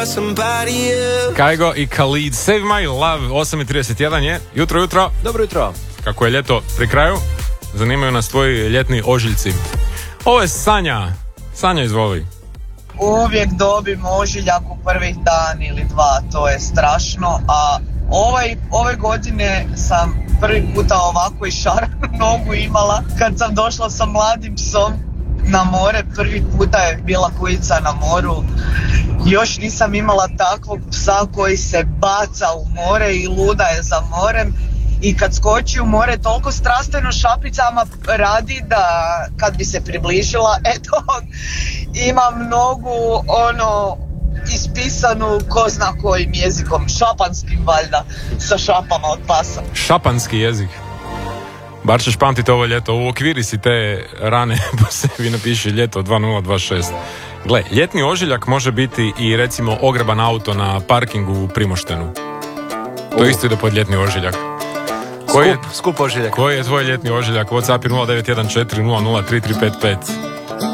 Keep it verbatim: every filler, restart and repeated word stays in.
Kaigo i Khalid, Save My Love. Osam i trideset jedan je, jutro, jutro. Dobro jutro. Kako je ljeto pri kraju, zanimaju nas tvoji ljetni ožiljci. Ovo je Sanja. Sanja, izvoli. Uvijek dobim ožiljak u prvih dan ili dva, to je strašno, a ovaj, ove godine sam prvi puta ovako i šaranu nogu imala kad sam došla sa mladim psom na more. Prvi puta je bila kujica na moru. Još nisam imala takvog psa koji se baca u more i luda je za morem. I kad skoči u more toliko strastveno šapicama radi da kad bi se približila, eto, imam nogu ono ispisanu ko zna kojim jezikom, šapanskim valjda, sa šapama od pasa. Šapanski jezik. Bar ćeš pamtiti ovo ljeto, u okviri si te rane po sebi napiši ljeto dva nula dva šest. Gle, ljetni ožiljak može biti i recimo ogreban auto na parkingu u Primoštenu. To isto ide pod ljetni ožiljak. Koji je, skup, skup ožiljak. Koji je tvoj ljetni ožiljak? WhatsApp je nula devet jedan četiri nula nula tri tri pet pet.